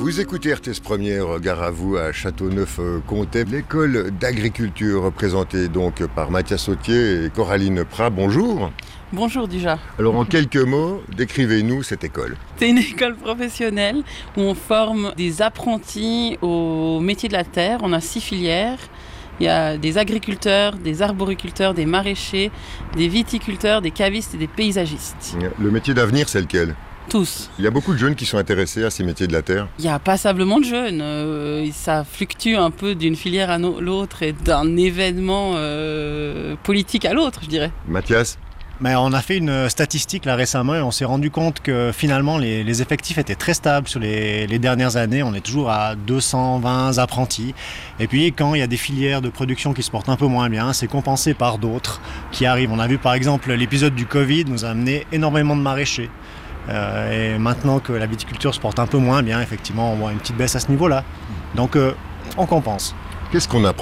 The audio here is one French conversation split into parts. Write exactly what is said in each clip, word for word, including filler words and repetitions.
Vous écoutez R T S Première, gare à vous à Châteauneuf-Comté. L'école d'agriculture représentée donc par Mathias Sautier et Coraline Prat. Bonjour. Bonjour déjà. Alors en quelques mots, décrivez-nous cette école. C'est une école professionnelle où on forme des apprentis au métier de la terre. On a six filières. Il y a des agriculteurs, des arboriculteurs, des maraîchers, des viticulteurs, des cavistes et des paysagistes. Le métier d'avenir, c'est lequel ? Tous. Il y a beaucoup de jeunes qui sont intéressés à ces métiers de la terre. Il n'y a passablement de jeunes. Euh, ça fluctue un peu d'une filière à no- l'autre et d'un événement euh, politique à l'autre, je dirais. Mathias ? Mais on a fait une statistique là récemment et on s'est rendu compte que finalement les, les effectifs étaient très stables sur les, les dernières années. On est toujours à deux cent vingt apprentis. Et puis quand il y a des filières de production qui se portent un peu moins bien, c'est compensé par d'autres qui arrivent. On a vu par exemple l'épisode du Covid nous a amené énormément de maraîchers. Euh, et maintenant que la viticulture se porte un peu moins bien, effectivement on voit une petite baisse à ce niveau-là. Donc euh, on compense. Qu'est-ce qu'on apprend ?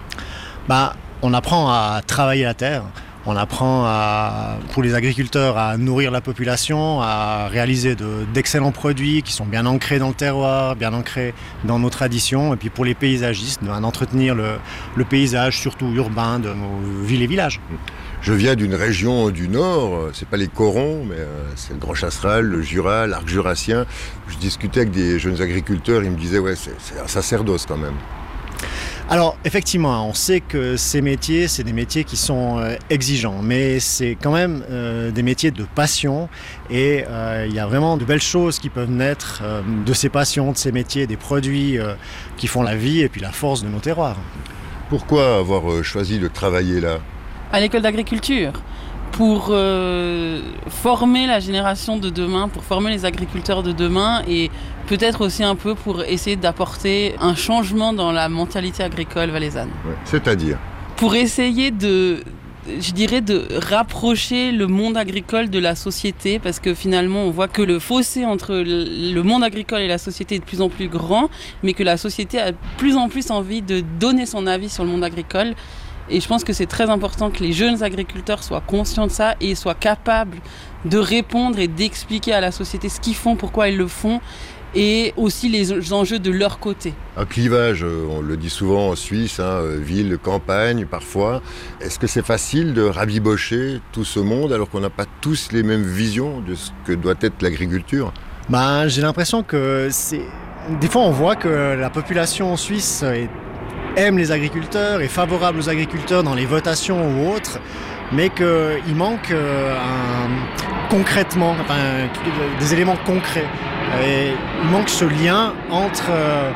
Bah, on apprend à travailler la terre. On apprend à, pour les agriculteurs à nourrir la population, à réaliser de, d'excellents produits qui sont bien ancrés dans le terroir, bien ancrés dans nos traditions. Et puis pour les paysagistes, d'entretenir le, le paysage, surtout urbain, de nos villes et villages. Je viens d'une région du Nord, c'est pas les Corons, mais c'est le Grand Chasseral, le Jura, l'arc jurassien. Je discutais avec des jeunes agriculteurs, ils me disaient ouais, c'est, c'est un sacerdoce quand même. Alors effectivement, on sait que ces métiers, c'est des métiers qui sont euh, exigeants, mais c'est quand même euh, des métiers de passion et euh, il y a vraiment de belles choses qui peuvent naître euh, de ces passions, de ces métiers, des produits euh, qui font la vie et puis la force de nos terroirs. Pourquoi avoir choisi de travailler là ? À l'école d'agriculture, pour euh, former la génération de demain, pour former les agriculteurs de demain et peut-être aussi un peu pour essayer d'apporter un changement dans la mentalité agricole valaisanne. Ouais, c'est-à-dire ? Pour essayer de, je dirais, de rapprocher le monde agricole de la société, parce que finalement on voit que le fossé entre le monde agricole et la société est de plus en plus grand, mais que la société a de plus en plus envie de donner son avis sur le monde agricole. Et je pense que c'est très important que les jeunes agriculteurs soient conscients de ça et soient capables de répondre et d'expliquer à la société ce qu'ils font, pourquoi ils le font, et aussi les enjeux de leur côté. Un clivage, on le dit souvent en Suisse, hein, ville, campagne parfois. Est-ce que c'est facile de rabibocher tout ce monde alors qu'on n'a pas tous les mêmes visions de ce que doit être l'agriculture ? Ben, j'ai l'impression que c'est... Des fois on voit que la population suisse est aime les agriculteurs, est favorable aux agriculteurs dans les votations ou autres, mais qu'il manque euh, un, concrètement, enfin, des éléments concrets. Et il manque ce lien entre euh,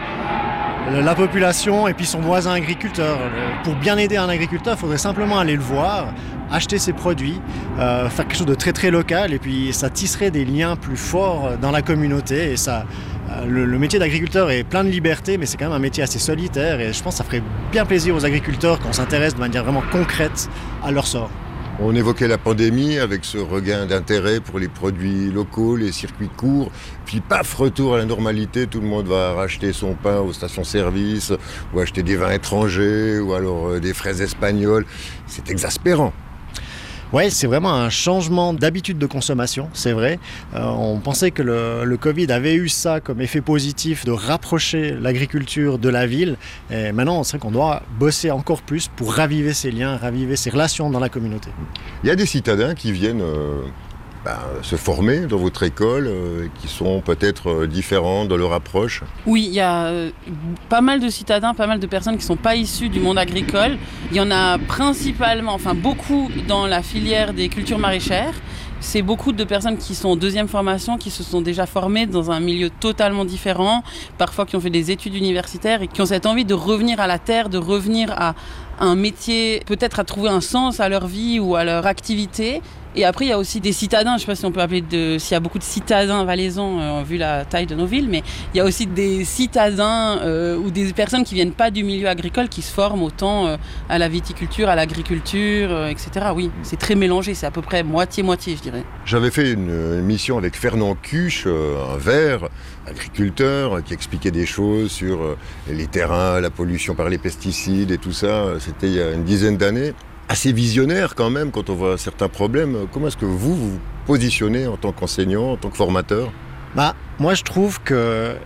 la population et puis son voisin agriculteur. Pour bien aider un agriculteur, il faudrait simplement aller le voir, acheter ses produits, euh, faire quelque chose de très très local, et puis ça tisserait des liens plus forts dans la communauté. Et ça, euh, le, le métier d'agriculteur est plein de liberté, mais c'est quand même un métier assez solitaire, et je pense que ça ferait bien plaisir aux agriculteurs qu'on s'intéresse de manière vraiment concrète à leur sort. On évoquait la pandémie avec ce regain d'intérêt pour les produits locaux, les circuits courts. Puis paf, retour à la normalité, tout le monde va racheter son pain aux stations-service ou acheter des vins étrangers ou alors euh, des fraises espagnoles. C'est exaspérant. Oui, c'est vraiment un changement d'habitude de consommation, c'est vrai. Euh, on pensait que le, le Covid avait eu ça comme effet positif de rapprocher l'agriculture de la ville. Et maintenant, c'est vrai qu'on doit bosser encore plus pour raviver ces liens, raviver ces relations dans la communauté. Il y a des citadins qui viennent euh, ben, se former dans votre école, euh, qui sont peut-être euh, différents dans leur approche. Oui, il y a euh, pas mal de citadins, pas mal de personnes qui ne sont pas issues du monde agricole. Il y en a principalement, enfin beaucoup dans la filière des cultures maraîchères. C'est beaucoup de personnes qui sont en deuxième formation, qui se sont déjà formées dans un milieu totalement différent, parfois qui ont fait des études universitaires et qui ont cette envie de revenir à la terre, de revenir à un métier, peut-être à trouver un sens à leur vie ou à leur activité. Et après, il y a aussi des citadins, je ne sais pas si on peut appeler de, s'il y a beaucoup de citadins valaisans, euh, vu la taille de nos villes, mais il y a aussi des citadins euh, ou des personnes qui ne viennent pas du milieu agricole, qui se forment autant euh, à la viticulture, à l'agriculture, euh, et cetera. Oui, c'est très mélangé, c'est à peu près moitié-moitié, je dirais. J'avais fait une émission avec Fernand Cuche, euh, un vert, agriculteur, qui expliquait des choses sur euh, les terrains, la pollution par les pesticides et tout ça. C'était il y a une dizaine d'années. Assez visionnaire quand même quand on voit certains problèmes. Comment est-ce que vous vous positionnez en tant qu'enseignant, en tant que formateur ? Bah, moi je trouve que